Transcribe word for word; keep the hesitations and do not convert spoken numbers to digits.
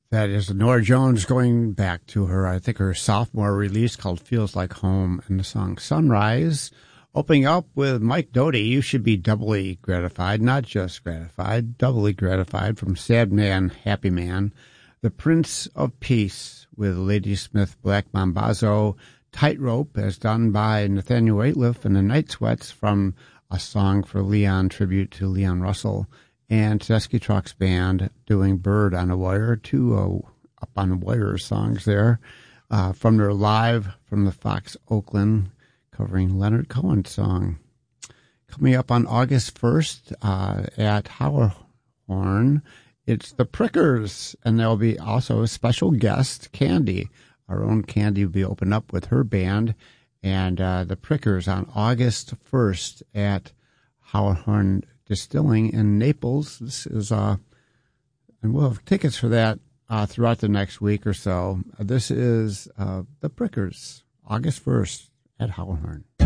That is Norah Jones going back to her, I think, her sophomore release called Feels Like Home, and the song Sunrise. Opening up with Mike Doughty, You Should Be Doubly Gratified, not just gratified, doubly gratified, from Sad Man, Happy Man. The Prince of Peace with Ladysmith Black Mambazo. Tightrope, as done by Nathaniel Rateliff and the Night Sweats, from A Song for Leon, tribute to Leon Russell. And Tedeschi Trucks Band doing Bird on a Wire, two uh, Up on the Wire songs there, uh, from their live from the Fox Oakland, covering Leonard Cohen's song. Coming up on August first uh, at Howard-Horn, it's the Prickers, and there'll be also a special guest, Candy. Our own Candy will be opened up with her band, and uh, the Prickers on August first at Howard-Horn Distilling in Naples. This is, uh, and we'll have tickets for that uh, throughout the next week or so. Uh, this is uh, the Prickers, August first at Howard-Horn.